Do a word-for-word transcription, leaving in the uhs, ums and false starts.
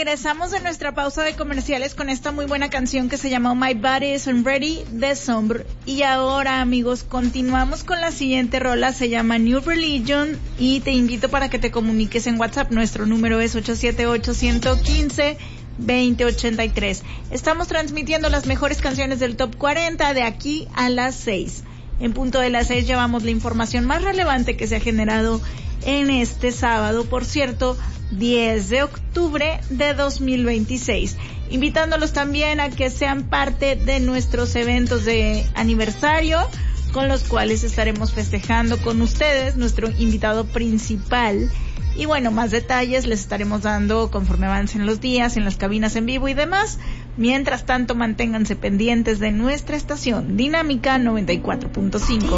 regresamos de nuestra pausa de comerciales con esta muy buena canción que se llama My Body Isn't Ready de Sombre. Y ahora, amigos, continuamos con la siguiente rola, se llama New Religion, y te invito para que te comuniques en WhatsApp. Nuestro número es ocho siete ocho, uno uno cinco, dos cero ocho tres. Estamos transmitiendo las mejores canciones del Top cuarenta de aquí a las seis. En punto de las seis llevamos la información más relevante que se ha generado en este sábado, por cierto, diez de octubre de dos mil veintiséis. Invitándolos también a que sean parte de nuestros eventos de aniversario, con los cuales estaremos festejando con ustedes, nuestro invitado principal. Y bueno, más detalles les estaremos dando conforme avancen los días en las cabinas en vivo y demás. Mientras tanto, manténganse pendientes de nuestra estación Dinámica noventa y cuatro punto cinco.